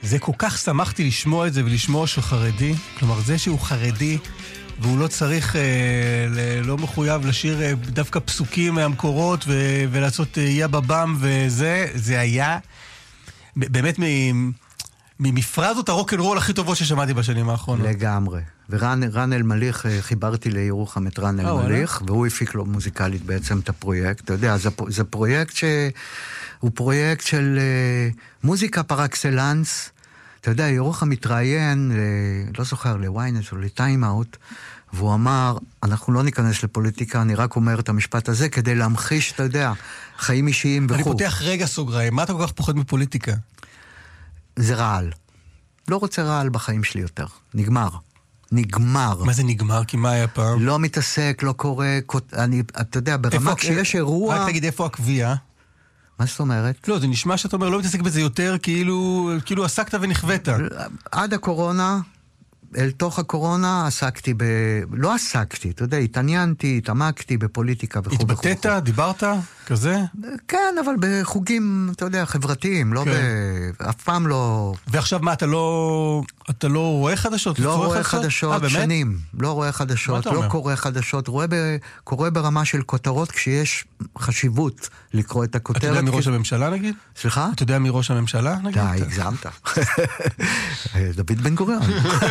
זה כל כך שמחתי לשמוע את זה ולשמוע שהוא חרדי. כלומר, זה שהוא חרדי והוא לא צריך, לא מחויב לשיר דווקא פסוקים מהמקורות ולעשות יא בבם וזה, זה היה באמת ממפרזות הרוק'נ'רול הכי טובות ששמעתי בשנים האחרונות. לגמרי. ורן אלמליך, חיברתי לירוחם את רן אלמליך, והוא הפיק לו מוזיקלית בעצם את הפרויקט. אתה יודע, זה פרויקט הוא פרויקט של מוזיקה פר אקסלנס. אתה יודע, ירוחם מתראיין, לא זוכר, לוויינט או לטיים אאוט, והוא אמר, אנחנו לא ניכנס לפוליטיקה, אני רק אומר את המשפט הזה, כדי להמחיש, אתה יודע, חיים אישיים וכו'. אני פותח רגע סוגריים, מה אתה כל כך פוחד מפוליטיקה? זה רעל. לא רוצה רעל בחיים שלי יותר. נגמר. נגמר. מה זה נגמר? כי מה היה פעם? לא מתעסק, לא קורא, אתה יודע, ברמה כשיש אירוע... רק תגיד איפה הקביעה? מה זאת אומרת? לא, זה נשמע שאתה אומר, לא מתעסק בזה יותר, כאילו עסקת ונכווית. עד הקורונה, אל תוך הקורונה, עסקתי לא עסקתי, אתה יודע, התעניינתי, התעמקתי בפוליטיקה וכו'. התבטאת? דיברת? כזה? כן, אבל בחוגים, אתה יודע, חברתיים, לא אף פעם לא... ועכשיו מה, אתה לא רואה חדשות? לא רואה חדשות שנים. לא רואה חדשות, לא קורא חדשות. קורא ברמה של כותרות כשיש חשיבות לקרוא את הכותרת. אתה יודע מראש הממשלה נגיד? סליחה? אתה יודע מראש הממשלה נגיד? די, הגזמת. דוד בן גוריון.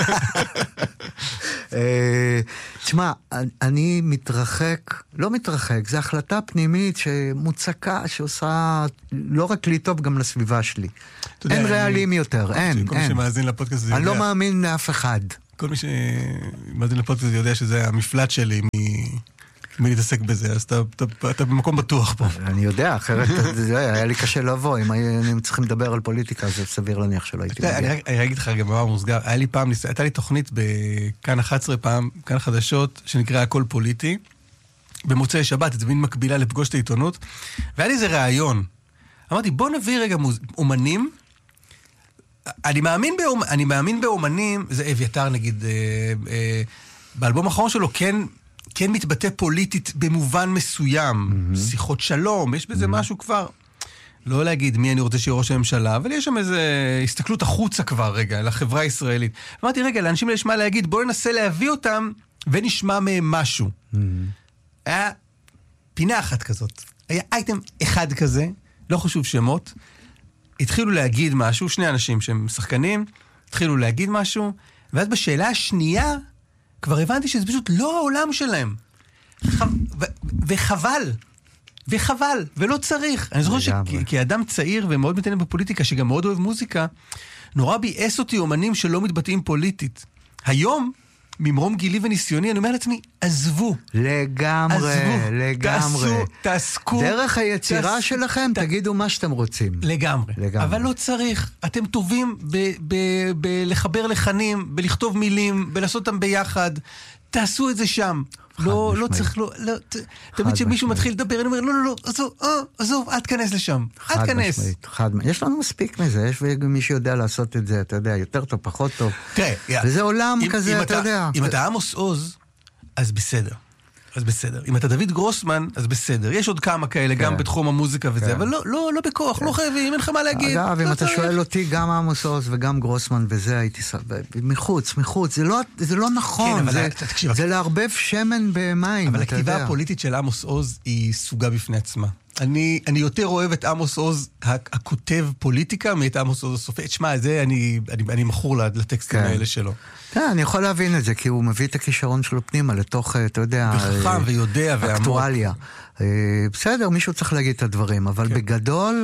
תשמע, אני לא מתרחק, זו החלטה פנימית שמוצקה, שעושה לא רק לי טוב, גם לסביבה שלי. אין ריאלים יותר, אין. כל מי שמאזין לפודקאסט הזה יודע. אני לא מאמין לאף אחד. כל מי שמאזין לפודקאסט הזה יודע שזה המפלט שלי מלהתעסק בזה, אז אתה במקום בטוח פה. אני יודע, אחרת היה לי קשה לבוא, אם היינו צריכים לדבר על פוליטיקה, זה סביר להניח שלא הייתי מגיע. אני אגיד לך גם מה מוסגר, הייתה לי תוכנית בכאן 11 פעם, כאן חדשות, שנקרא הכל פוליטי, במוצאי שבת, זה מין מקבילה לפגוש את העיתונות, והיה לי איזה רעיון. אמרתי, בוא נביא רגע אומנים, אני מאמין באומנים, זה אביתר נגיד, באלבום האחרון שלו כן מתבטא פוליטית במובן מסוים, שיחות שלום, יש בזה משהו כבר, לא להגיד מי אני רוצה שיהיה ראש הממשלה, אבל יש שם איזה הסתכלות החוצה כבר רגע, לחברה הישראלית. אמרתי רגע, לאנשים יש מה להגיד, בואו ננסה להביא אותם ונשמע מהם משהו. היה פינה אחת כזאת, היה אייטם אחד כזה, לא חשוב שמות, התחילו להגיד משהו, שני אנשים שהם שחקנים, התחילו להגיד משהו, ואז בשאלה השנייה, כבר הבנתי שזה פשוט לא העולם שלהם. וחבל, ולא צריך. אני זוכר שכאדם צעיר ומאוד מתעניין בפוליטיקה, שגם מאוד אוהב מוזיקה, נורא ביאס אותי אומנים שלא מתבטאים פוליטית. היום, ממרום גילי וניסיוני, אני אומר לעצמי, עזבו. לגמרי. תעסקו. דרך היצירה שלכם, תגידו מה שאתם רוצים. לגמרי. אבל לא צריך. אתם טובים בלחבר לחנים, בלכתוב מילים, בלעשות אותם ביחד. תעשו את זה שם. לא צריך, תמיד שמישהו מתחיל לדבר, אני אומר, לא, עזוב, אל תכנס לשם. אל תכנס. יש לנו מספיק מזה, יש מי שיודע לעשות את זה, אתה יודע, יותר טוב, פחות טוב. וזה עולם כזה, אתה יודע. אם אתה עמוס עוז, אז בסדר. אם אתה דוד גרוסמן, אז בסדר. יש עוד כמה כאלה, גם בתחום המוזיקה וזה, אבל לא בכוח, לא חייבים, אין לך מה להגיד. אגב, אם אתה שואל אותי, גם עמוס עוז וגם גרוסמן וזה, הייתי מחוץ, זה לא נכון, זה לערבב שמן במים. אבל הכתיבה הפוליטית של עמוס עוז היא סוגה בפני עצמה. אני יותר אוהב את עמוס עוז הכותב פוליטיקה מאת עמוס עוז הסופר. תשמע, זה אני מכור לטקסטים האלה שלו. כן, אני יכול להבין את זה, כי הוא מביא את הכישרון שלו פנימה לתוך, אתה יודע... וחכם ויודע אקטואליה. בסדר, מישהו צריך להגיד את הדברים, אבל בגדול,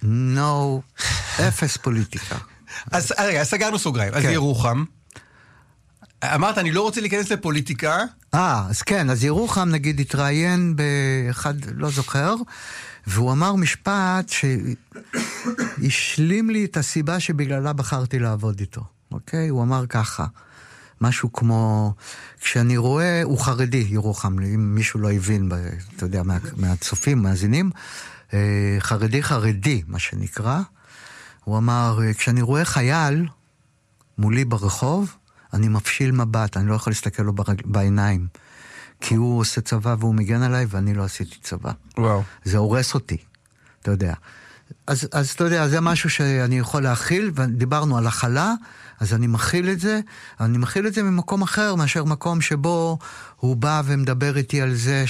אפס פוליטיקה. אז רגע, סגרנו סוגריים. אז ירוחם. אמרת, אני לא רוצה להיכנס לפוליטיקה. אז כן, אז ירוחם נגיד התראיין באחד, לא זוכר, והוא אמר משפט שהשלים לי את הסיבה שבגללה בחרתי לעבוד איתו. אוקיי? הוא אמר ככה, משהו כמו, כשאני רואה, הוא חרדי, ירוחם, אם מישהו לא הבין, אתה יודע, מהצופים, מאזינים, חרדי, מה שנקרא, הוא אמר, כשאני רואה חייל מולי ברחוב, אני מפשיל מבט, אני לא יכול להסתכל לו בעיניים, כי הוא עושה צבא והוא מגן עליי, ואני לא עשיתי צבא. וואו. זה הורס אותי, אתה יודע. אז אתה יודע, זה משהו שאני יכול להכיל, ודיברנו על הכלה, אז אני מכיל את זה, אני מכיל את זה ממקום אחר, מאשר מקום שבו הוא בא ומדבר איתי על זה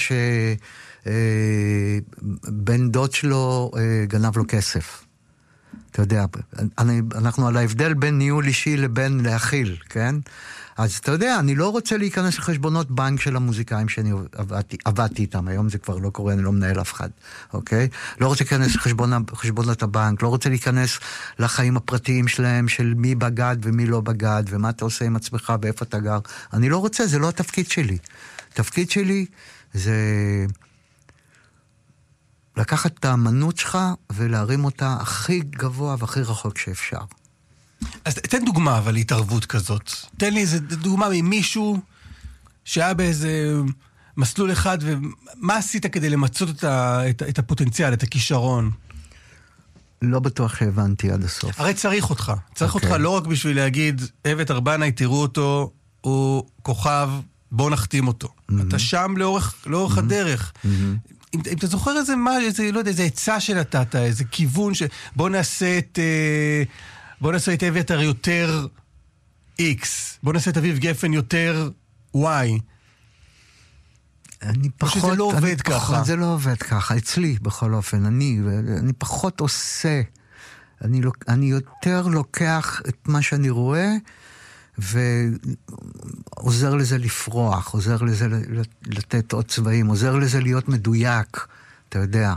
שבן דוד שלו גנב לו כסף. אתה יודע, אנחנו על ההבדל בין ניהול אישי לבין להכיל, כן? אז אתה יודע, אני לא רוצה להיכנס לחשבונות בנק של המוזיקאים שאני עבדתי איתם, היום זה כבר לא קורה, אני לא מנהל אף אחד, אוקיי? לא רוצה להיכנס לחשבונות הבנק, לא רוצה להיכנס לחיים הפרטיים שלהם, של מי בגד ומי לא בגד, ומה אתה עושה עם עצמך ואיפה אתה גר. אני לא רוצה, זה לא התפקיד שלי. התפקיד שלי זה לקחת את האמנות שלך ולהרים אותה הכי גבוה והכי רחוק שאפשר. אז תן דוגמה, אבל התערבות כזאת. תן לי איזה דוגמה ממישהו שהיה באיזה מסלול אחד, ומה עשית כדי למצות את הפוטנציאל, את הכישרון? לא בטוח שהבנתי עד הסוף. הרי צריך אותך. צריך אותך לא רק בשביל להגיד, אבת ארבנאי, תראו אותו, הוא כוכב, בוא נחתים אותו. אתה שם לאורך הדרך. אם אתה זוכר איזה עצה שנתת, איזה כיוון בוא נעשה את אביתר יותר X, בוא נעשה את אביב גפן יותר Y. שזה לא עובד ככה. זה לא עובד ככה, אצלי בכל אופן. אני פחות עושה, אני יותר לוקח את מה שאני רואה, ועוזר לזה לפרוח, עוזר לזה לתת עוד צבעים, עוזר לזה להיות מדויק, אתה יודע.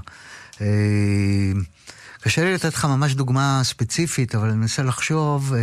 קשה לי לתת לך ממש דוגמה ספציפית, אבל אני מנסה לחשוב,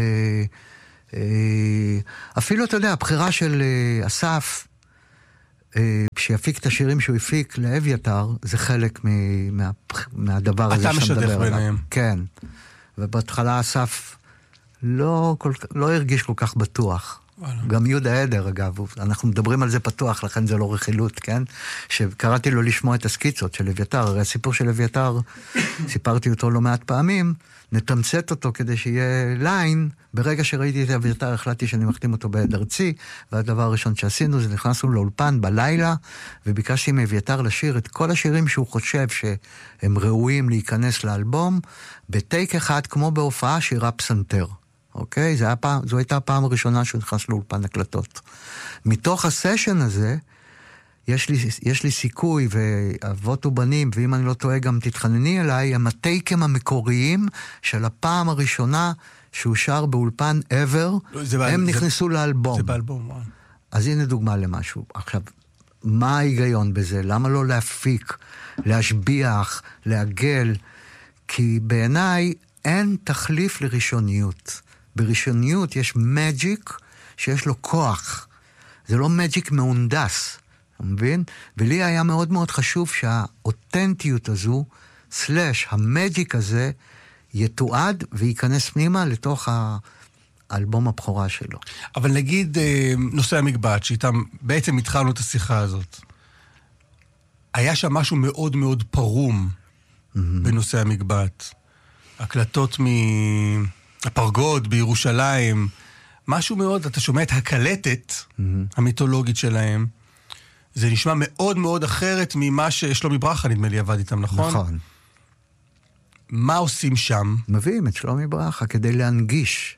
אפילו, אתה יודע, הבחירה של אסף, שיפיק את השירים שהוא הפיק לאביתר, זה חלק מהדבר הזה אתה משדך ביניהם. כן. ובהתחלה אסף לא הרגיש כל כך בטוח. גם יהודה עדר, אגב, אנחנו מדברים על זה פתוח, לכן זה לא רכילות, כן? שקראתי לו לשמוע את הסקיצות של אביתר, הרי הסיפור של אביתר, סיפרתי אותו לא מעט פעמים, נתמצת אותו כדי שיהיה ליין, ברגע שראיתי את אביתר, החלטתי שאני מחתים אותו בעד ארצי, והדבר הראשון שעשינו זה נכנסנו לאולפן בלילה, וביקשתי מאביתר לשיר את כל השירים שהוא חושב שהם ראויים להיכנס לאלבום, בטייק אחד, כמו בהופעה, שירה פסנתר. אוקיי? זו הייתה הפעם הראשונה שהוא נכנס לאולפן הקלטות. מתוך הסשן הזה, יש לי סיכוי, ואבות ובנים, ואם אני לא טועה גם תתחנני אליי, הם הטייקים המקוריים של הפעם הראשונה שהוא שר באולפן ever, הם נכנסו לאלבום. זה באלבום, וואו. אז הנה דוגמה למשהו. עכשיו, מה ההיגיון בזה? למה לא להפיק, להשביח, לעגל? כי בעיניי אין תחליף לראשוניות. בראשוניות יש מג'יק שיש לו כוח. זה לא מג'יק מהונדס, אתה מבין? ולי היה מאוד מאוד חשוב שהאותנטיות הזו, סלש, המג'יק הזה, יתועד וייכנס פנימה לתוך האלבום הבכורה שלו. אבל נגיד נושא המגבעת, שאיתם בעצם התחלנו את השיחה הזאת. היה שם משהו מאוד מאוד פרום בנושא המגבעת. הקלטות הפרגוד בירושלים, משהו מאוד, אתה שומע את הקלטת המיתולוגית שלהם, זה נשמע מאוד מאוד אחרת ממה ששלומי ברכה, נדמה לי, עבד איתם, נכון? נכון. מה עושים שם? מביאים את שלומי ברכה כדי להנגיש.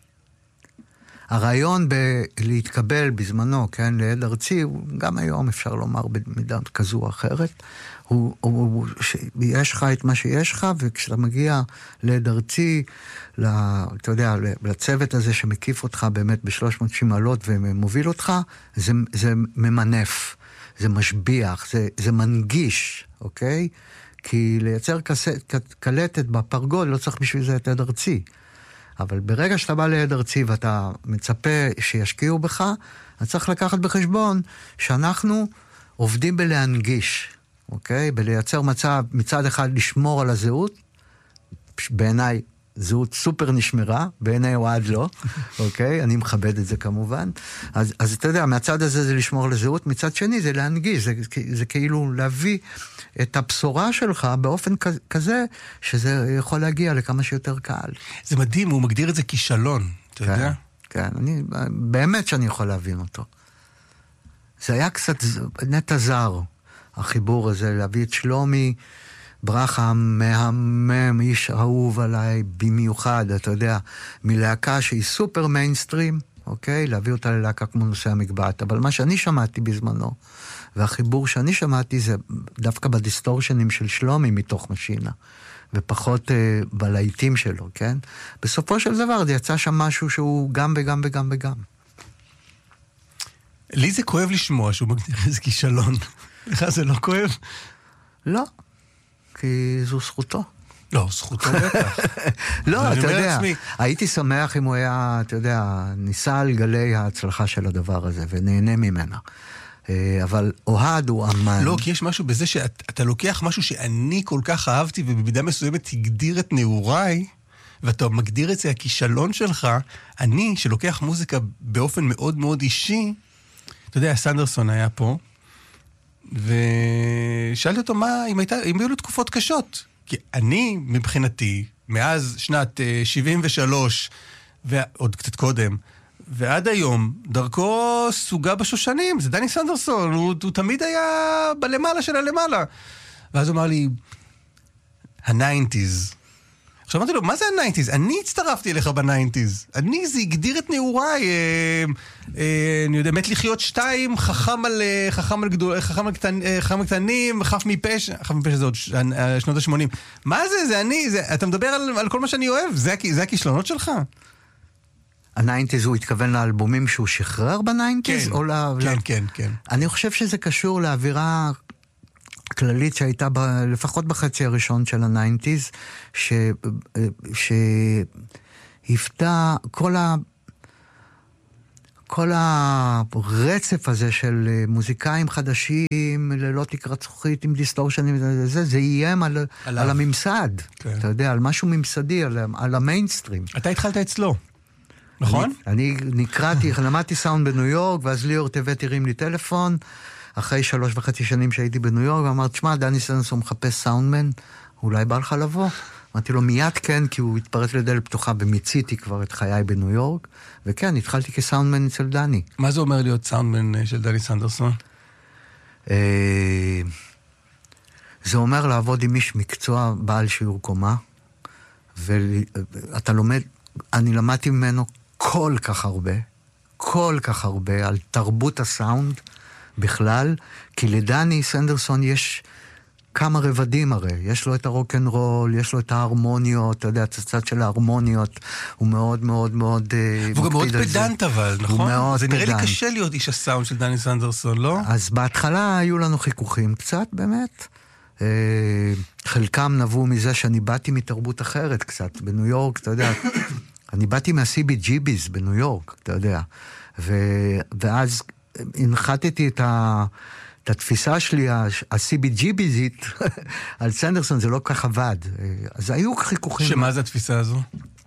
הרעיון להתקבל בזמנו, כן, לעד ארצי, גם היום אפשר לומר במידה כזו או אחרת, יש לך את מה שיש לך, וכשאתה מגיע לעד ארצי, אתה יודע, לצוות הזה שמקיף אותך באמת ב-360 מעלות ומוביל אותך, זה ממנף, זה משביח, זה מנגיש, אוקיי? כי לייצר קלטת בפרגוד לא צריך בשביל זה את עד ארצי. אבל ברגע שאתה בא לעד ארצי ואתה מצפה שישקיעו בך, אתה צריך לקחת בחשבון שאנחנו עובדים בלהנגיש, אוקיי? בלייצר מצד אחד לשמור על הזהות, בעיניי זהות סופר נשמרה, בעיניי אוהד לא, אוקיי? אני מכבד את זה כמובן. אז אתה יודע, מהצד הזה זה לשמור על הזהות, מצד שני זה להנגיש, זה כאילו להביא את הבשורה שלך באופן כזה, שזה יכול להגיע לכמה שיותר קהל. זה מדהים, הוא מגדיר את זה כישלון, אתה יודע? כן, באמת שאני יכול להבין אותו. זה היה קצת נטע זר, החיבור הזה, להביא את שלומי ברכה מהמם, איש אהוב עליי במיוחד, אתה יודע, מלהקה שהיא סופר מיינסטרים, אוקיי? להביא אותה ללהקה כמו נושא המגבעת. אבל מה שאני שמעתי בזמנו, והחיבור שאני שמעתי זה דווקא בדיסטורשנים של שלומי מתוך משינה, ופחות בלהיטים שלו, כן? בסופו של דבר זה יצא שם משהו שהוא גם וגם וגם וגם. לי זה כואב לשמוע שהוא מגדיר איזה כישלון. לך זה לא כואב? לא, כי זו זכותו. לא, זכותו בטח. לא, אתה יודע, הייתי שמח אם הוא היה, אתה יודע, ניסה על גלי ההצלחה של הדבר הזה, ונהנה ממנה. אבל אוהד הוא אמן. לא, כי יש משהו בזה שאתה לוקח משהו שאני כל כך אהבתי, ובמידה מסוימת תגדיר את נעוריי, ואתה מגדיר את זה הכישלון שלך, אני, שלוקח מוזיקה באופן מאוד מאוד אישי, אתה יודע, סנדרסון היה פה, ושאלתי אותו אם היו לו תקופות קשות. כי אני, מבחינתי, מאז שנת 73, ועוד קצת קודם, ועד היום, דרכו סוגה בשושנים, זה דני סנדרסון, הוא תמיד היה בלמעלה של הלמעלה. ואז הוא אמר לי, ה-90s. עכשיו אמרתי לו, מה זה ה-90s? אני הצטרפתי אליך ב-90s. זה הגדיר את נעוריי, אני יודע, מת לחיות 2, חכם על קטנים, חף מפשע זה עוד שנות ה-80. מה זה? זה אני, אתה מדבר על כל מה שאני אוהב, זה הכישלונות שלך? ה-90s הוא התכוון לאלבומים שהוא שחרר ב-90s? כן. אני חושב שזה קשור לאווירה כללית שהייתה לפחות בחצי הראשון של ה-90s, שהפתע כל הרצף הזה של מוזיקאים חדשים, ללא תקרת זכוכית עם דיסטורשנים, זה איים על הממסד, אתה יודע, על משהו ממסדי, על המיינסטרים. אתה התחלת אצלו, נכון? אני נקראתי, למדתי סאונד בניו יורק, ואז ליאור טבת הרים לי טלפון, אחרי 3.5 שנים שהייתי בניו יורק, ואמרת, שמע, דני סנדרסון מחפש סאונדמן, אולי בא לך לבוא? אמרתי לו, מיד כן, כי הוא התפרץ לדלת פתוחה, ומיציתי כבר את חיי בניו יורק, וכן, התחלתי כסאונדמן אצל דני. מה זה אומר להיות סאונדמן של דני סנדרסון? זה אומר לעבוד עם איש מקצוע בעל שיעור קומה, ואתה לומד, אני למדתי ממנו כל כך הרבה על תרבות הסאונד בכלל, כי לדני סנדרסון יש כמה רבדים הרי, יש לו את הרוק'נ'רול, יש לו את ההרמוניות, אתה יודע, את הצד של ההרמוניות, הוא מאוד מאוד מאוד והוא גם מאוד פדנט אבל, נכון? זה נראה לי פדנט. קשה להיות איש הסאונד של דני סנדרסון, לא? אז בהתחלה היו לנו חיכוכים קצת, באמת. חלקם נבעו מזה שאני באתי מתרבות אחרת קצת, בניו יורק, אתה יודע, אני באתי מה-CBGBs בניו יורק, אתה יודע, ואז הנחתתי את התפיסה שלי, ה-CBGBזית, על סנדרסון, זה לא כך עבד. אז היו חיכוכים. שמה זה התפיסה הזו?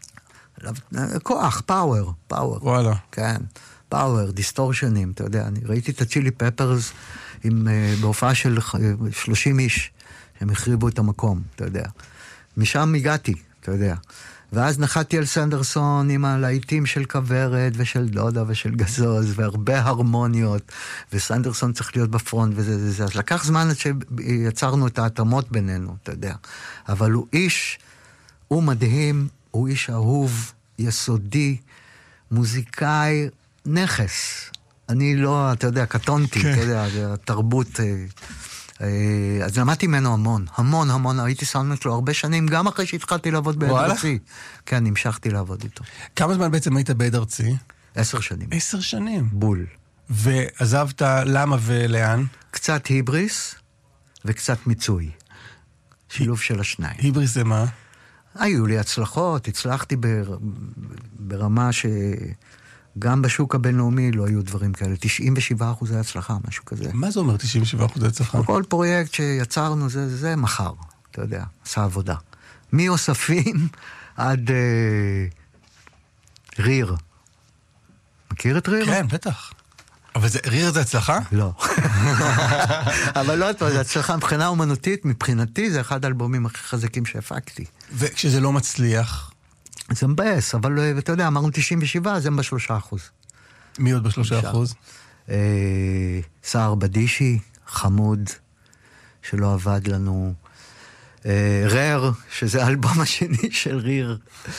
כוח, פאוור. וואלה. כן, פאוור, דיסטורשנים, אתה יודע. אני ראיתי את הצ'ילי פפרס בהופעה של 30 איש, שהם החריבו את המקום, אתה יודע. משם הגעתי, אתה יודע. ואז נחתי על סנדרסון עם הלהיטים של כברת ושל דודה ושל גזוז והרבה הרמוניות, וסנדרסון צריך להיות בפרונט וזה. אז לקח זמן עד שיצרנו את ההתאמות בינינו, אתה יודע. אבל הוא מדהים, הוא איש אהוב, יסודי, מוזיקאי, נכס. אני לא, אתה יודע, קטונתי, אתה יודע, התרבות... אז למדתי ממנו המון, הייתי סאונדמן שלו הרבה שנים, גם אחרי שהתחלתי לעבוד בעד ארצי. כן, המשכתי לעבוד איתו. כמה זמן בעצם היית בעד ארצי? 10 שנים. 10 שנים? בול. ועזבת למה ולאן? קצת היבריס וקצת מיצוי. שילוב של השניים. היבריס זה מה? היו לי הצלחות, הצלחתי ברמה גם בשוק הבינלאומי לא היו דברים כאלה. 97% הצלחה, משהו כזה. מה זה אומר 97% הצלחה? כל פרויקט שיצרנו זה מחר, אתה יודע, עשה עבודה. מאוספים עד ריר. מכיר את ריר? כן, בטח. אבל ריר זה הצלחה? לא. אבל לא, זה הצלחה מבחינה אומנותית, מבחינתי זה אחד האלבומים הכי חזקים שהפקתי. וכשזה לא מצליח? זה מבאס, אבל אתה יודע, אמרנו 97, אז הם ב3%. מי עוד ב3%? סער בדישי, חמוד, שלא עבד לנו. רר, שזה האלבום השני של ריר.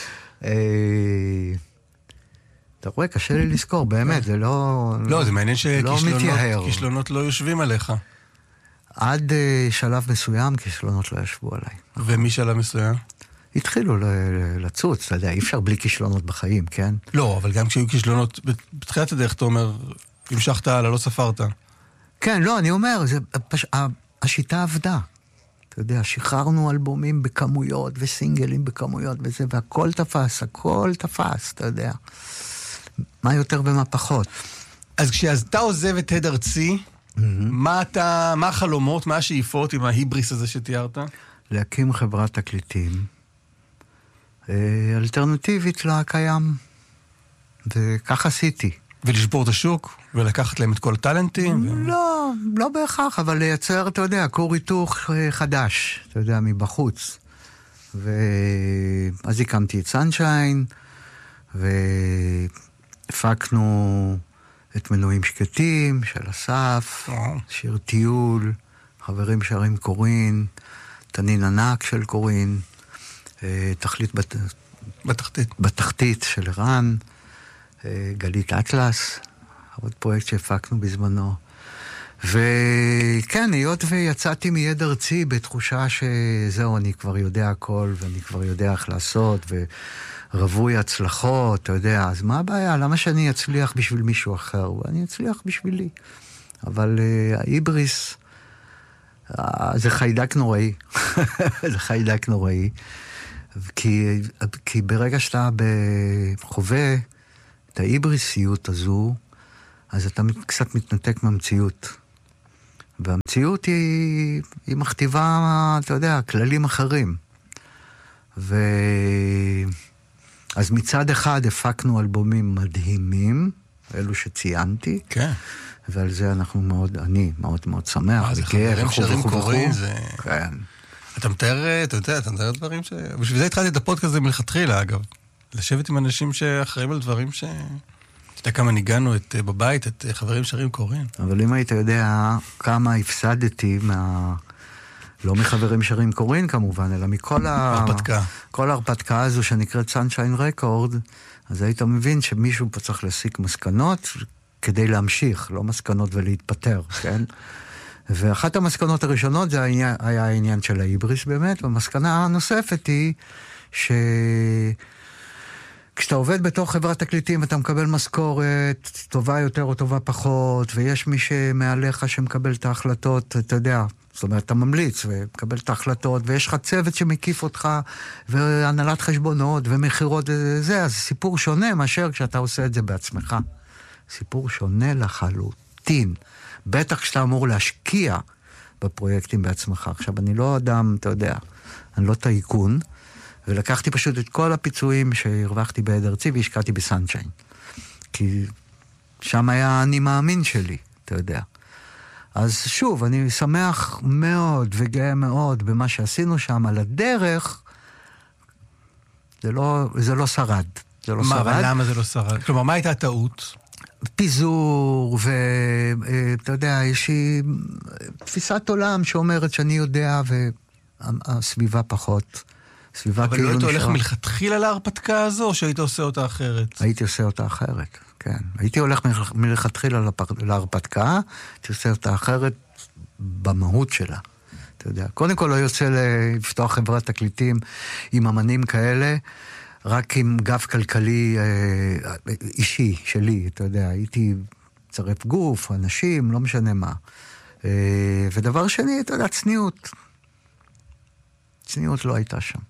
אתה רואה, קשה לי לזכור, באמת, זה לא... לא, זה מעניין שכישלונות לא יושבים עליך. עד שלב מסוים, כישלונות לא ישבו עליי. ומי שלב מסוים? התחילו לצוץ, אתה יודע, אי אפשר בלי כישלונות בחיים, כן? לא, אבל גם כשהיו כישלונות, בתחילת הדרך אתה אומר, המשכת הלאה, לא ספרת. כן, לא, אני אומר, השיטה עבדה. אתה יודע, שחררנו אלבומים בכמויות וסינגלים בכמויות וזה, והכל תפס, אתה יודע. מה יותר ומה פחות. אז כשאתה עוזב את הד ארצי, מה החלומות, מה השאיפות עם ההיבריס הזה שתיארת? להקים חברת תקליטים אלטרנטיבית לקיים. וכך עשיתי. ולשבור את השוק? ולקחת להם את כל הטלנטים? לא בהכרח, אבל לייצר, אתה יודע, כור היתוך חדש, אתה יודע, מבחוץ. ואז הקמתי את סנשיין, והפקנו את מנועים שקטים של אסף, שיר טיול, חברים שרים קורין, תנין ענק של קורין, תכלית בתחתית של ערן, גלית אטלס, עוד פרויקט שהפקנו בזמנו. וכן, היות ויצאתי מיד ארצי בתחושה שזהו, אני כבר יודע הכל, ואני כבר יודע איך לעשות, ורבוי הצלחות, אתה יודע, אז מה הבעיה? למה שאני אצליח בשביל מישהו אחר? ואני אצליח בשבילי. אבל ההיבריס, זה חיידק נוראי. זה חיידק נוראי. כי ברגע שאתה חווה את ההיבריסיות הזו, אז אתה קצת מתנתק מהמציאות. והמציאות היא מכתיבה, אתה יודע, כללים אחרים. אז מצד אחד הפקנו אלבומים מדהימים, אלו שציינתי. כן. ועל זה אני מאוד מאוד שמח. זה חברים שרים קוראים, זה... כן. אתה מתאר דברים ש... בשביל זה התחלתי את הפודקאסט הזה מלכתחילה, אגב. לשבת עם אנשים שאחראים על דברים ש... אתה יודע כמה ניגענו בבית, את חברים שרים קוראים. אבל אם היית יודע כמה הפסדתי לא מחברים שרים קוראים כמובן, אלא מכל ההרפתקה. כל ההרפתקה הזו שנקראת Sunshine Record, אז היית מבין שמישהו פה צריך להסיק מסקנות כדי להמשיך, לא מסקנות ולהתפטר, כן? ואחת המסקנות הראשונות זה היה העניין של ההיבריס באמת, והמסקנה הנוספת היא כשאתה עובד בתוך חברת תקליטים אתה מקבל משכורת טובה יותר או טובה פחות, ויש מי שמעליך שמקבל את ההחלטות, אתה יודע, זאת אומרת, אתה ממליץ ומקבל את ההחלטות, ויש לך צוות שמקיף אותך, והנהלת חשבונות ומחירות וזה, אז סיפור שונה מאשר כשאתה עושה את זה בעצמך. סיפור שונה לחלוטין. בטח כשאתה אמור להשקיע בפרויקטים בעצמך. עכשיו, אני לא אדם, אתה יודע, אני לא טייקון, ולקחתי פשוט את כל הפיצויים שהרווחתי בעד ארצי והשקעתי בסנשיין. כי שם היה אני מאמין שלי, אתה יודע. אז שוב, אני שמח מאוד וגאה מאוד במה שעשינו שם על הדרך. זה לא שרד. מה, אבל למה זה לא שרד? כלומר, מה הייתה הטעות? פיזור, ואתה יודע, יש לי תפיסת עולם שאומרת שאני יודע, והסביבה פחות. אבל לא היית הולך מלכתחילה להרפתקה הזו, או שהיית עושה אותה אחרת? הייתי עושה אותה אחרת, כן. הייתי הולך מלכתחילה להרפתקה, הייתי עושה אותה אחרת במהות שלה. אתה יודע, קודם כל לא יוצא לפתוח חברת תקליטים עם אמנים כאלה, רק עם גב כלכלי אישי שלי, אתה יודע, הייתי צרף גוף, אנשים, לא משנה מה. ודבר שני, אתה יודע, צניעות. צניעות לא הייתה שם.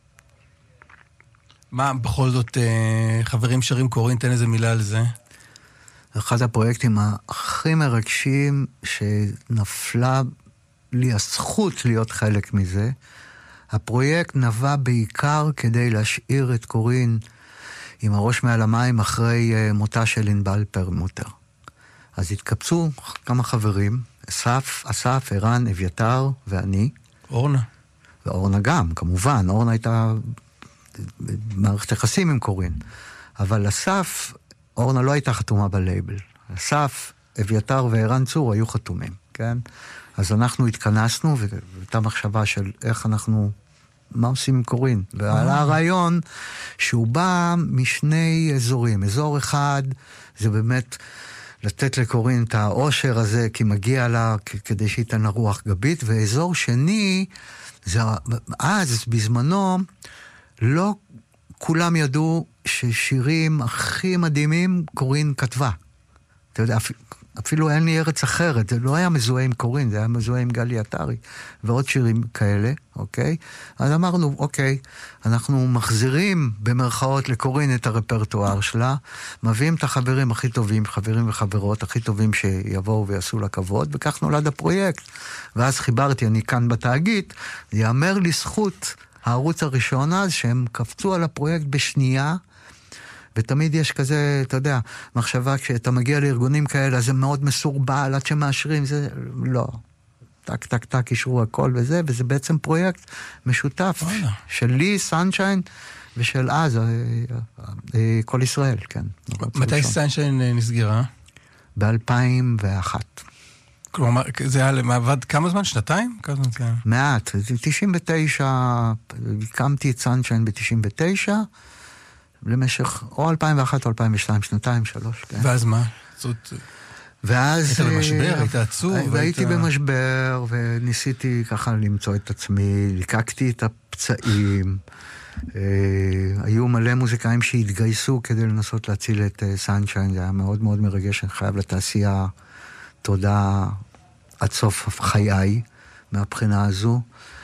מה בכל זאת חברים שרים קוראים, תן איזה מילה על זה? אחד הפרויקטים הכי מרגשים שנפלה לי הזכות להיות חלק מזה. הפרויקט נבע בעיקר כדי להשאיר את קורין עם הראש מעל המים אחרי מותה של ענבל פרלמוטר. אז התקבצו כמה חברים, אסף, ערן, אביתר ואני. אורנה. ואורנה גם, כמובן. אורנה הייתה מערכת יחסים עם קורין. אבל אסף, אורנה לא הייתה חתומה בלייבל. אסף, אביתר וערן צור היו חתומים, כן? אז אנחנו התכנסנו, והייתה מחשבה של איך אנחנו, מה עושים עם קורין? ועלה הרעיון שהוא בא משני אזורים. אזור אחד זה באמת לתת לקורין את העושר הזה, כי מגיע לה כדי שייתן לה רוח גבית, ואזור שני, זה, אז בזמנו, לא כולם ידעו ששירים הכי מדהימים קורין כתבה. אתה יודע, אפילו אין לי ארץ אחרת, זה לא היה מזוהה עם קורין, זה היה מזוהה עם גלי עטרי, ועוד שירים כאלה, אוקיי? אז אמרנו, אוקיי, אנחנו מחזירים במרכאות לקורין את הרפרטואר שלה, מביאים את החברים הכי טובים, חברים וחברות הכי טובים שיבואו ויעשו לה כבוד, וכך נולד הפרויקט. ואז חיברתי, אני כאן בתאגיד, יאמר לי זכות הערוץ הראשון אז, שהם קפצו על הפרויקט בשנייה, ותמיד יש כזה, אתה יודע, מחשבה, כשאתה מגיע לארגונים כאלה, זה מאוד מסורבל, עד שמאשרים, זה לא. טק, טק, טק, אישרו הכל וזה, וזה בעצם פרויקט משותף, של לי, סנשיין, ושל אז, כל ישראל, כן. מתי סנשיין נסגרה? ב-2001. כלומר, זה היה למעבד כמה זמן? שנתיים? כמה זמן זה היה? מעט, 99, הקמתי את סנשיין ב-99, למשך, או 2001 או 2002, שנתיים, שלוש, כן. ואז מה? ואז... היית במשבר, היית עצוב? והייתי במשבר, וניסיתי ככה למצוא את עצמי, ליקקתי את הפצעים, היו מלא מוזיקאים שהתגייסו כדי לנסות להציל את סנשיין, זה היה מאוד מאוד מרגש, אני חייב לתעשייה תודה עד סוף חיי, מהבחינה הזו,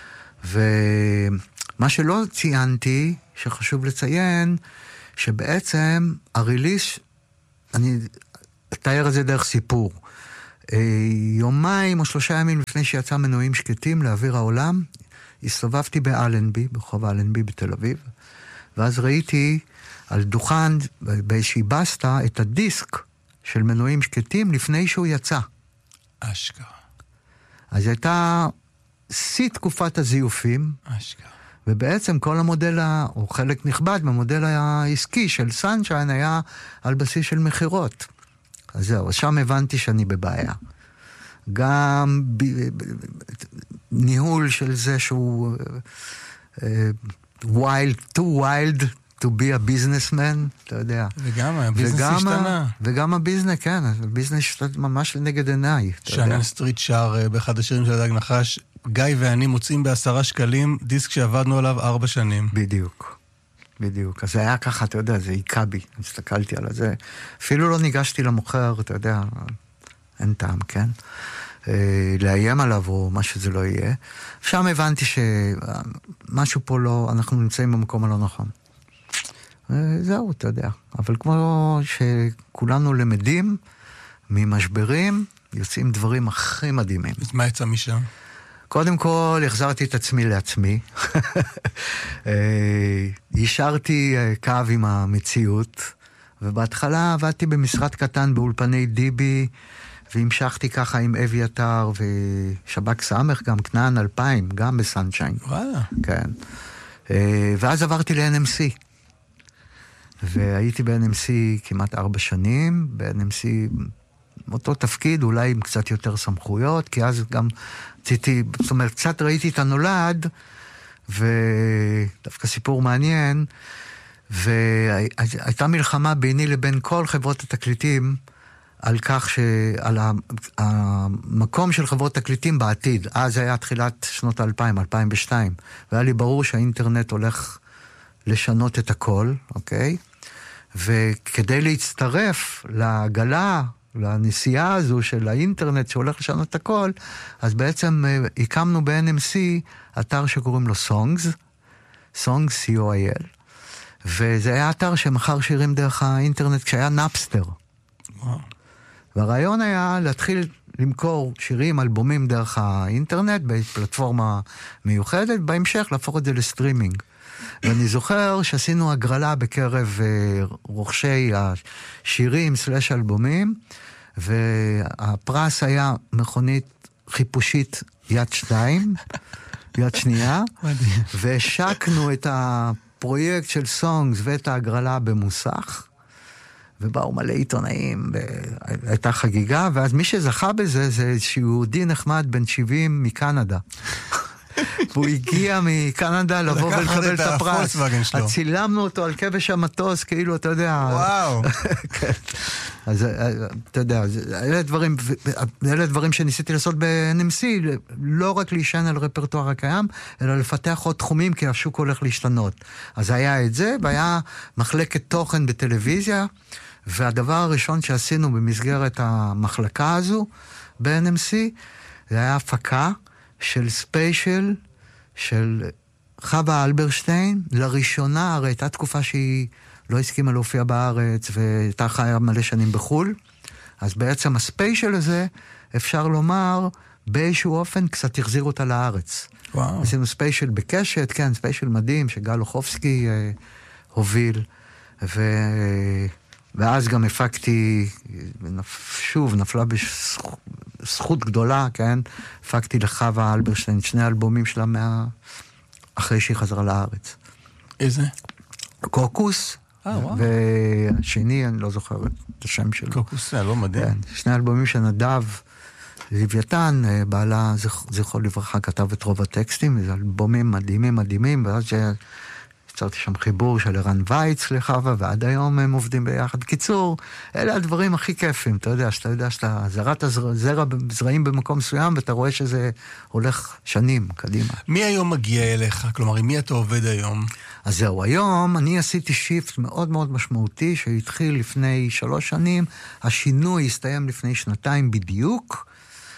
ומה שלא ציינתי, שחשוב לציין, שבעצם הריליס, אני אתאר את זה דרך סיפור. יומיים או 3 ימים לפני שיצא מנועים שקטים לאוויר העולם, הסתובבתי באלנבי, ברחוב אלנבי בתל אביב, ואז ראיתי על דוכן באיזושהי בסטה את הדיסק של מנועים שקטים לפני שהוא יצא. אשכרה. אז הייתה שיא תקופת הזיופים. אשכרה. ובעצם כל המודל, או חלק נכבד מהמודל העסקי של סנשיין היה על בסיס של מחירות. אז זהו, שם הבנתי שאני בבעיה. גם ניהול של זה שהוא too wild to be a businessman, אתה יודע. וגם הביזנס השתנה. וגם הביזנס, כן, הביזנס השתנה ממש לנגד עיניי. שאנן סטריט שר באחד השירים של הדג נחש, גיא ואני מוצאים ב10 שקלים דיסק שעבדנו עליו 4 שנים. בדיוק, בדיוק. אז זה היה ככה, אתה יודע, זה עיקה בי. הסתכלתי על זה. אפילו לא ניגשתי למוכר, אתה יודע, אין טעם, כן? לאיים עליו או מה שזה לא יהיה. שם הבנתי שמשהו פה לא, אנחנו נמצאים במקום הלא נכון. זהו, אתה יודע. אבל כמו שכולנו למדים ממשברים, יוצאים דברים הכי מדהימים. אז מה יצא משם? קודם כל, החזרתי את עצמי לעצמי. יישרתי קו עם המציאות, ובהתחלה עבדתי במשרד קטן באולפני דיבי, והמשכתי ככה עם אביתר ושבק סמך, גם כנען 2000, גם בסנשיין. וואלה. כן. ואז עברתי ל-NMC. והייתי ב-NMC כמעט 4 שנים, ב-NMC אותו תפקיד, אולי עם קצת יותר סמכויות, כי אז גם רציתי, זאת אומרת, קצת ראיתי את הנולד, ודווקא סיפור מעניין, והייתה מלחמה ביני לבין כל חברות התקליטים, על כך על המקום של חברות תקליטים בעתיד. אז היה תחילת שנות 2000, 2002, והיה לי ברור שהאינטרנט הולך לשנות את הכל, אוקיי? וכדי להצטרף לעגלה, לנסיעה הזו של האינטרנט שהולך לשנות את הכל, אז בעצם הקמנו ב-NMC אתר שקוראים לו Songs, C-O-I-L, וזה היה אתר שמכר שירים דרך האינטרנט כשהיה נאפסטר. וואו. והרעיון היה להתחיל למכור שירים, אלבומים דרך האינטרנט, בפלטפורמה מיוחדת, בהמשך להפוך את זה לסטרימינג. ואני זוכר שעשינו הגרלה בקרב רוכשי השירים / אלבומים, והפרס היה מכונית חיפושית יד 2, יד שנייה, והשקנו את הפרויקט של סונגס ואת ההגרלה במוסך, ובאו מלא עיתונאים, הייתה חגיגה, ואז מי שזכה בזה, זה איזשהו יהודי נחמד בן 70 מקנדה. והוא הגיע מקנדה לבוא ולקבל את הפרס. צילמנו אותו על כבש המטוס, כאילו, אתה יודע. וואו. אז אתה יודע, אלה דברים שניסיתי לעשות ב-NMC, לא רק להישען על רפרטואר הקיים, אלא לפתח עוד תחומים, כי השוק הולך להשתנות. אז היה את זה, והיה מחלקת תוכן בטלוויזיה, והדבר הראשון שעשינו במסגרת המחלקה הזו, ב-NMC, זה היה הפקה של ספיישל של חווה אלברשטיין, לראשונה, הרי הייתה תקופה שהיא לא הסכימה להופיע בארץ, והייתה חיה מלא שנים בחול, אז בעצם הספיישל הזה, אפשר לומר, באיזשהו אופן קצת החזיר אותה לארץ. וואו. עשינו ספיישל בקשת, כן, ספיישל מדהים, שגל אוחובסקי הוביל, ואז גם הפקתי, שוב, נפלה בזכות גדולה, כן? הפקתי לחווה אלברשטיין, 2 אלבומים שלה אחרי שהיא חזרה לארץ. איזה? קוקוס, והשני, אני לא זוכר את השם שלו. קוקוס, לא מדהים. כן, 2 אלבומים שנדב לוויתן, בעלה, זכרו לברכה, כתב את רוב הטקסטים, זה אלבומים מדהימים, ואז יצרתי שם חיבור של ערן וייץ לחווה, ועד היום הם עובדים ביחד. בקיצור, אלה הדברים הכי כיפים, אתה יודע שאתה זרעת זרעים במקום מסוים, ואתה רואה שזה הולך שנים קדימה. מי היום מגיע אליך? כלומר, עם מי אתה עובד היום? אז זהו, היום אני עשיתי שיפט מאוד מאוד משמעותי, שהתחיל לפני 3 שנים, השינוי הסתיים לפני 2 בדיוק,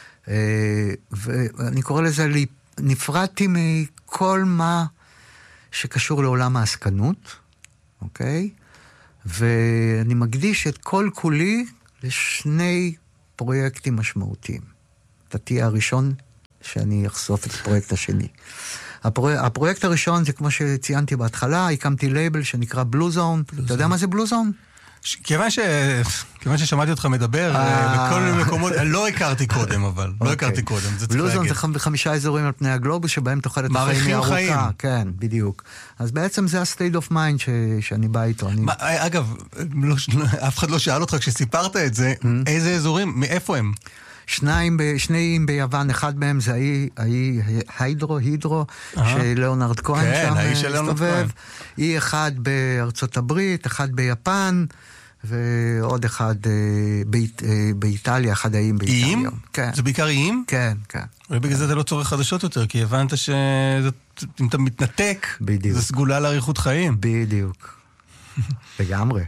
ואני קורא לזה, נפרדתי מכל מה שקשור לעולם העסקנות, אוקיי? ואני מקדיש את כל כולי ל2 פרויקטים משמעותיים. אתה תהיה הראשון שאני אחשוף את הפרויקט השני. הפרויקט הראשון זה כמו שציינתי בהתחלה, הקמתי לייבל שנקרא בלו זון. אתה יודע מה זה בלו זון? כיוון ששמעתי אותך מדבר, בכל מיני מקומות, לא הכרתי קודם, אבל, לא הכרתי קודם, זה צריך להגיד. בלוזון זה 5 אזורים על פני הגלובוס, שבהם תוחלת החיים היא ארוכה. כן, בדיוק. אז בעצם זה ה-state of mind שאני בא איתו. אגב, אף אחד לא שאל אותך כשסיפרת את זה, איזה אזורים, מאיפה הם? 2 ביוון, אחד מהם זה הידרו, שלאונרד כהן שם מסתובב. E1 בארצות הברית, 1 ביפן, ועוד אחד באיטליה, אחד האיים באיטליה. איים? זה בעיקר איים? כן, כן. ובגלל זה אתה לא צורך חדשות יותר, כי הבנת שאם אתה מתנתק, זה סגולה לאריכות חיים. בדיוק. לגמרי.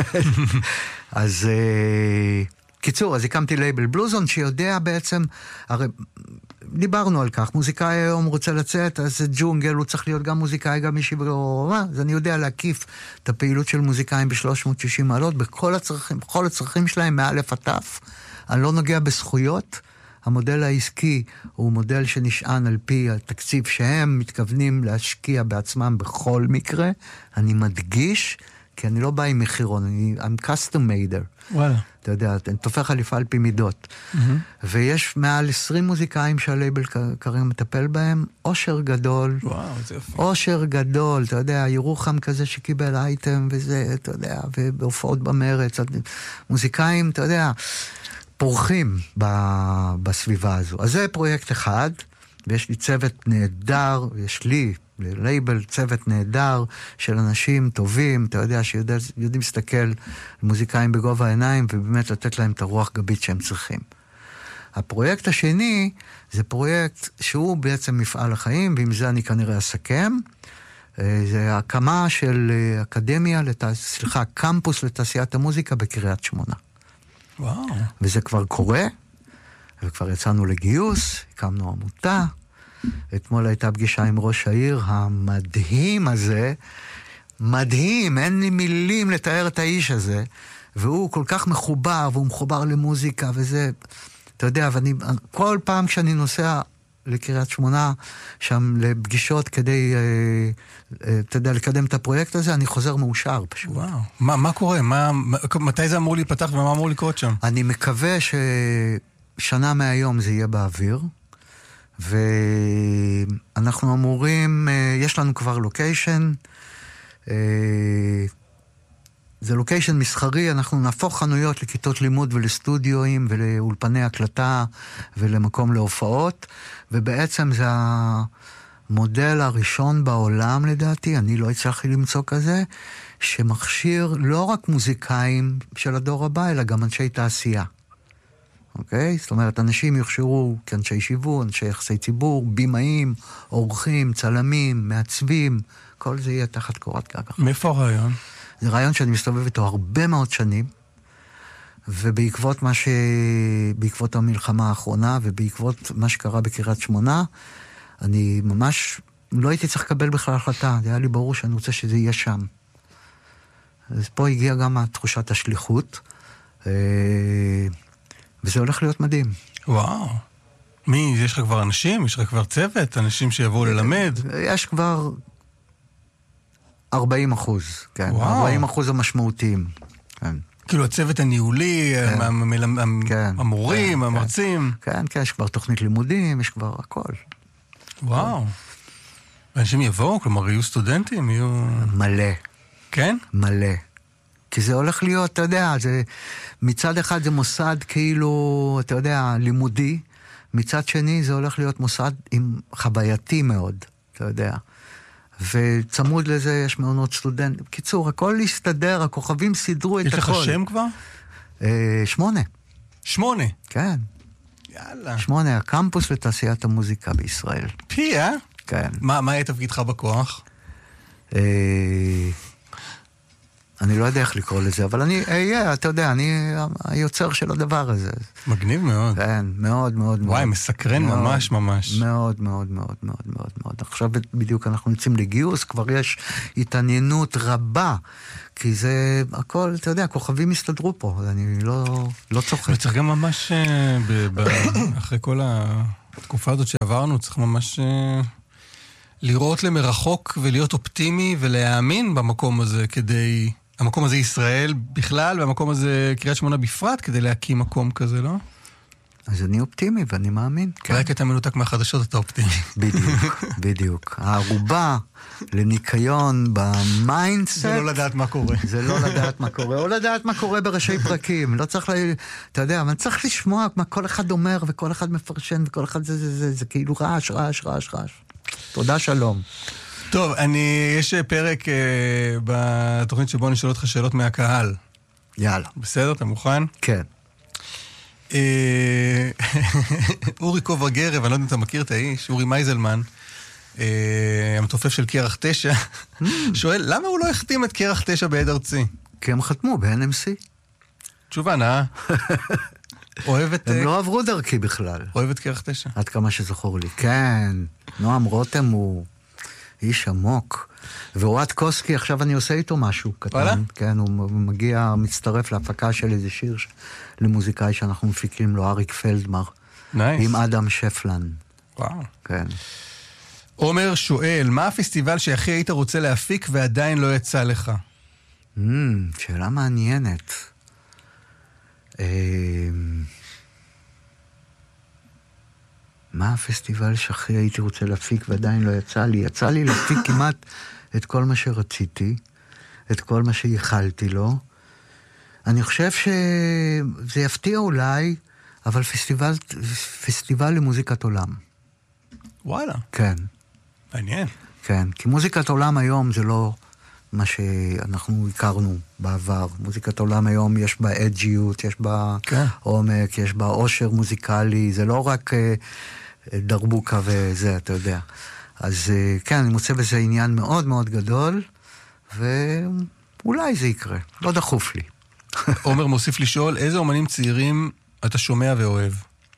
אז קיצור, אז הקמתי לייבל בלוזון, שיודע בעצם, הרי דיברנו על כך, מוזיקאי היום רוצה לצאת, אז זה ג'ונגל, הוא צריך להיות גם מוזיקאי, גם מישהי ברורה, אז אני יודע להקיף את הפעילות של מוזיקאים ב-360 מעלות, בכל הצרכים שלהם, מאלף עד תף. אני לא נוגע בזכויות, המודל העסקי הוא מודל שנשען על פי התקציב שהם מתכוונים להשקיע בעצמם בכל מקרה, אני מדגיש, כי אני לא בא עם מחירון, I'm custom mader. וואלה. אתה יודע, אני תופך חליפה על פי מידות. ויש מעל 20 מוזיקאים שהלייבל כרגע מטפל בהם, אושר גדול. וואו, זה יפה. אושר גדול, אתה יודע, ירוחם כזה שקיבל אייטם וזה, אתה יודע, ובהופעות במרץ, מוזיקאים, אתה יודע, פורחים בסביבה הזו. אז זה פרויקט אחד, ויש לי צוות נהדר, יש לי לייבל, צוות נהדר של אנשים טובים, אתה יודע, שיודעים להסתכל מוזיקאים בגובה העיניים, ובאמת לתת להם את הרוח גבית שהם צריכים. הפרויקט השני, זה פרויקט שהוא בעצם מפעל החיים, ועם זה אני כנראה אסכם. זה הקמה של קמפוס לתעשיית המוזיקה בקריית שמונה. וואו. וזה כבר קורה, וכבר יצאנו לגיוס, הקמנו עמותה, אתמול הייתה פגישה עם ראש העיר המדהים הזה, מדהים, אין לי מילים לתאר את האיש הזה, והוא כל כך מחובר, והוא מחובר למוזיקה וזה, אתה יודע, ואני, כל פעם כשאני נוסע לקריית שמונה, שם לפגישות כדי, אתה יודע, לקדם את הפרויקט הזה, אני חוזר מאושר פשוט. וואו, מה קורה? מתי זה אמור להיפתח ומה אמור לקרות שם? אני מקווה ששנה מהיום זה יהיה באוויר, ואנחנו אמורים, יש לנו כבר לוקיישן, זה לוקיישן מסחרי, אנחנו נהפוך חנויות לכיתות לימוד ולסטודיואים ולאולפני הקלטה ולמקום להופעות, ובעצם זה המודל הראשון בעולם לדעתי, אני לא הצלחתי למצוא כזה, שמכשיר לא רק מוזיקאים של הדור הבא, אלא גם אנשי תעשייה. אוקיי? זאת אומרת, אנשים יוכשרו כאנשי שיווק, אנשי יחסי ציבור, בימאים, עורכים, צלמים, מעצבים, כל זה יהיה תחת קורת גג. מאיפה הרעיון? זה רעיון שאני מסתובב איתו הרבה מאוד שנים, ובעקבות בעקבות המלחמה האחרונה, ובעקבות מה שקרה בקריית שמונה, אני ממש לא הייתי צריך לקבל בכלל החלטה, זה היה לי ברור שאני רוצה שזה יהיה שם. אז פה הגיעה גם תחושת השליחות, וזה הולך להיות מדהים. וואו. יש לך כבר אנשים? יש לך כבר צוות? אנשים שיבואו ללמד? יש כבר 40%, כן. וואו. 40% המשמעותיים, כן. כאילו הצוות הניהולי, המורים, המרצים. כן, כן, יש כבר תוכנית לימודים, יש כבר הכל. וואו. אנשים יבואו, כלומר, יהיו סטודנטים, יהיו... מלא. כן? מלא. כי זה הולך להיות, אתה יודע, מצד אחד זה מוסד כאילו, אתה יודע, לימודי, מצד שני זה הולך להיות מוסד עם חווייתי מאוד, אתה יודע. וצמוד לזה יש מעונות סטודנטים. בקיצור, הכל יסתדר, הכוכבים סידרו את הכל. יש לך שם כבר? 8. 8? כן. יאללה. 8, הקמפוס לתעשיית המוזיקה בישראל. פי, כן. מה היה תפקידך בכוח? אני לא יודע איך לקרוא לזה, אבל אני אהיה, אתה יודע, אני היוצר של הדבר הזה. מגניב מאוד. כן, מאוד מאוד מאוד. וואי, מסקרן ממש ממש. מאוד מאוד מאוד מאוד מאוד מאוד. עכשיו בדיוק אנחנו יוצאים לגיוס, כבר יש התעניינות רבה, כי זה הכל, אתה יודע, כוכבים הסתדרו פה, אני לא צוחק. וצריך גם ממש, אחרי כל התקופה הזאת שעברנו, צריך ממש... לראות למרחוק ולהיות אופטימי ולהאמין במקום הזה כדי... המקום הזה ישראל בכלל, והמקום הזה קריית שמונה בפרט, כדי להקים מקום כזה, לא? אז אני אופטימי ואני מאמין. רק אתה מנותק מהחדשות, אתה אופטימי. בדיוק, בדיוק. הערובה לניקיון במיינדסט... זה לא לדעת מה קורה. זה לא לדעת מה קורה, או לדעת מה קורה בראשי פרקים. לא צריך, אתה יודע, אבל צריך לשמוע מה כל אחד אומר, וכל אחד מפרשן, וכל אחד זה כאילו רעש, רעש, רעש, רעש. תודה, שלום. טוב, יש פרק בתוכנית שבו אני שואל אותך שאלות מהקהל. יאללה. בסדר, אתה מוכן? כן. אורי קובר גרב, אני לא יודע אם אתה מכיר את האיש, אורי מייזלמן, המתופף של קרח 9, שואל, למה הוא לא החתים את קרח 9 בעד ארצי? כי הם חתמו ב-NMC. תשובה, נאה. אוהבת... הם לא עברו דרכי בכלל. אוהבת קרח 9. עד כמה שזכור לי. כן, נועם רותם הוא איש עמוק. ואוהד קוסקי, עכשיו אני עושה איתו משהו קטן. וואלה? כן, הוא מגיע, מצטרף להפקה של איזה שיר למוזיקאי שאנחנו מפיקים לו, אריק פלדמר. נייס. עם אדם שפלן. וואו. כן. עומר שואל, מה הפסטיבל שהכי היית רוצה להפיק ועדיין לא יצא לך? שאלה מעניינת. מה הפסטיבל שהכי הייתי רוצה להפיק ועדיין לא יצא לי? יצא לי להפיק כמעט את כל מה שרציתי, את כל מה שיכלתי לו. אני חושב שזה יפתיע אולי, אבל פסטיבל למוזיקת עולם. וואלה. כן. מעניין. כן, כי מוזיקת עולם היום זה לא מה שאנחנו הכרנו בעבר. מוזיקת עולם היום יש בה אג'יות, יש בה עומק, יש בה עושר מוזיקלי, זה לא רק דרבוקה וזה, אתה יודע. אז כן, אני מוצא בזה עניין מאוד מאוד גדול, ואולי זה יקרה, לא דחוף לי. עומר מוסיף לשאול, איזה אומנים צעירים אתה שומע ואוהב?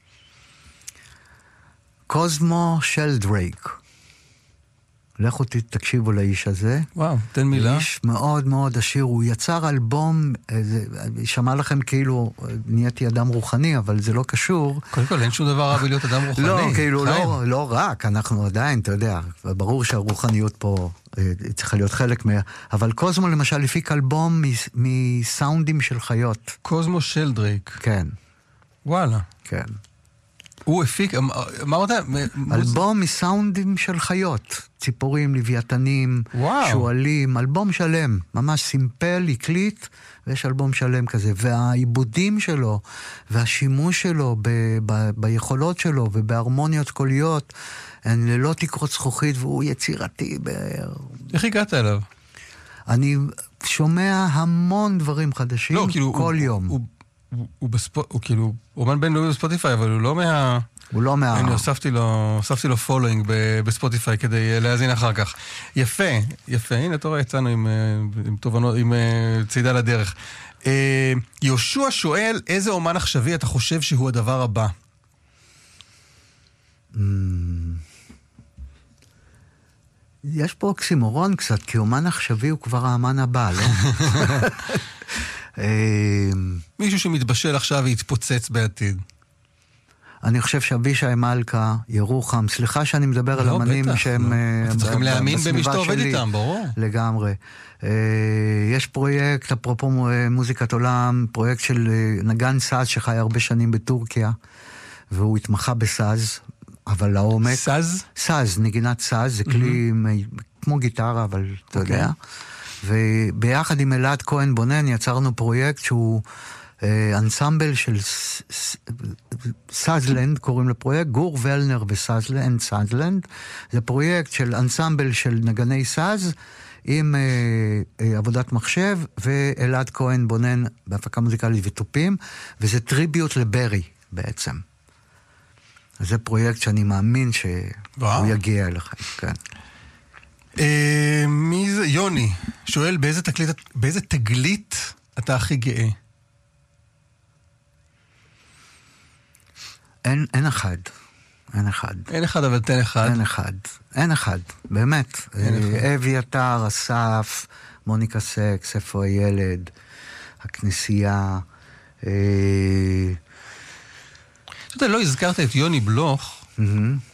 קוזמו שלדרייק. לכו תקשיבו לאיש הזה. וואו, תן מילה. איש מאוד מאוד עשיר, הוא יצר אלבום, שמע לכם כאילו נהייתי אדם רוחני, אבל זה לא קשור. קודם כל, אין שום דבר רע בלהיות אדם רוחני. לא, כאילו, לא רק, אנחנו עדיין, אתה יודע, ברור שהרוחניות פה צריכה להיות חלק מה... אבל קוזמו למשל הפיק אלבום מסאונדים של חיות. קוזמו שלדרייק. כן. וואלה. כן. הוא הפיק, מה אמרת? אלבום מסאונדים של חיות, ציפורים, לוויתנים, שואלים, אלבום שלם, ממש סימפל, הקליט, ויש אלבום שלם כזה, והעיבודים שלו, והשימוש שלו ביכולות שלו, ובהרמוניות קוליות, הן ללא תקרות זכוכית, והוא יצירתי. איך הגעת אליו? אני שומע המון דברים חדשים, לא, כאילו, כל יום. הוא כאילו אומן בינלאומי בספוטיפיי, אבל הוא לא מה... אני הוספתי לו פולוינג בספוטיפיי כדי להאזין אחר כך. יפה, הנה אתה רואה, יצאנו עם צידה לדרך. יהושע שואל, איזה אומן עכשווי אתה חושב שהוא הדבר הבא? יש פה אוקסימורון קצת, כי אומן עכשווי הוא כבר האמן הבא, לא? מישהו שמתבשל עכשיו והתפוצץ בעתיד. אני חושב שאבישי מלכה, ירוחם, סליחה שאני מדבר על אמנים שהם... צריכים להאמין במי שאתה עובד איתם, ברור. לגמרי. יש פרויקט, אפרופו מוזיקת עולם, פרויקט של נגן סאז שחי הרבה שנים בטורקיה, והוא התמחה בסאז, אבל לעומק... סאז? סאז, נגינת סאז, זה כלי כמו גיטרה, אבל אתה יודע. וביחד עם אלעד כהן בונן יצרנו פרויקט שהוא אנסמבל של סאזלנד, קוראים לפרויקט, גור ולנר וסאזלנד, סאזלנד. זה פרויקט של אנסמבל של נגני סאז, עם עבודת מחשב, ואלעד כהן בונן בהפקה מוזיקלית וטופים, וזה טריביוט לברי בעצם. זה פרויקט שאני מאמין שהוא יגיע אליכם, כן. מי זה? יוני שואל, באיזה תגלית אתה הכי גאה? אין אחד. אין אחד, אבל תן אחד. אין אחד, באמת. אביתר, אסף, מוניקה סקס, איפה הילד, הכנסייה. אתה יודע, לא הזכרת את יוני בלוך,